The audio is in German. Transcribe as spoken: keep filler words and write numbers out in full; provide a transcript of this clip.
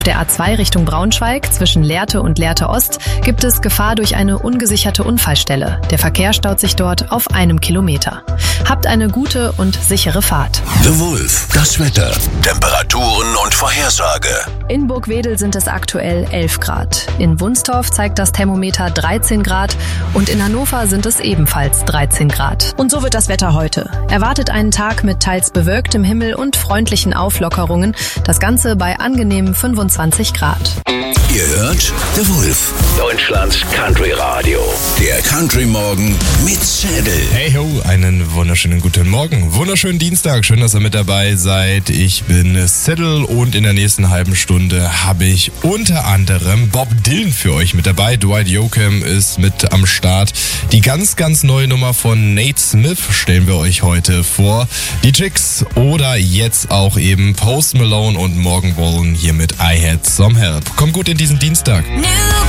Auf der A zwei Richtung Braunschweig zwischen Lehrte und Lehrte Ost gibt es Gefahr durch eine ungesicherte Unfallstelle. Der Verkehr staut sich dort auf einem Kilometer. Habt eine gute und sichere Fahrt. The Wolf, das Wetter, Temperaturen und Vorhersage. In Burgwedel sind es aktuell elf Grad. In Wunstorf zeigt das Thermometer dreizehn Grad und in Hannover sind es ebenfalls dreizehn Grad. Und so wird das Wetter heute. Erwartet einen Tag mit teils bewölktem Himmel und freundlichen Auflockerungen. Das Ganze bei angenehmen fünfundzwanzig Grad. Ihr hört The Wolf, Deutschlands Country Radio. Der Country Morgen mit Zedel. Hey ho, einen wunderschönen guten Morgen. Wunderschönen Dienstag. Schön, dass ihr mit dabei seid. Ich bin Zedel und in der nächsten halben Stunde habe ich unter anderem Bob Dylan für euch mit dabei. Dwight Yoakam ist mit am Start. Die ganz, ganz neue Nummer von Nate Smith stellen wir euch heute vor. Die Chicks oder jetzt auch eben Post Malone und Morgan Wallen hier mit I Had Some Help. Kommt gut in diesen Dienstag. New